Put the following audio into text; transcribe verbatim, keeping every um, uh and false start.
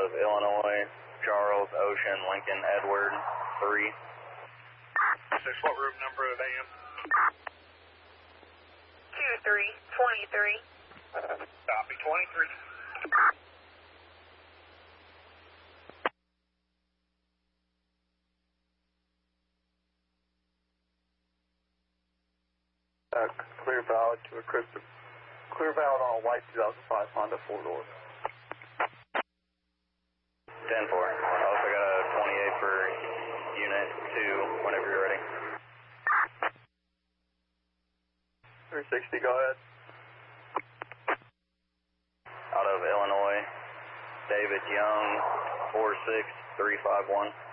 of Illinois, Charles, Ocean, Lincoln, Edward, three. Six, what room number are they in? two three, twenty-three. Copy, twenty-three. Uh, clear valid to a crystal. Clear valid on a white two thousand five Honda four-door. ten four. I also got a twenty-eight for unit two whenever you're ready. three sixty, go ahead. Out of Illinois, David Young, four six three five one.